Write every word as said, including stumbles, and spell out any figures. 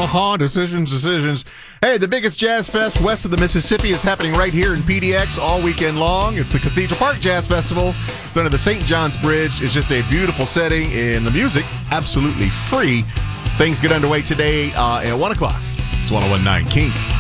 Uh-huh, decisions, decisions. Hey, the biggest jazz fest west of the Mississippi is happening right here in P D X all weekend long. It's the Cathedral Park Jazz Festival. It's under the Saint John's Bridge. It's just a beautiful setting, and the music, absolutely free. Things get underway today uh, at one o'clock. It's one oh one point nine King.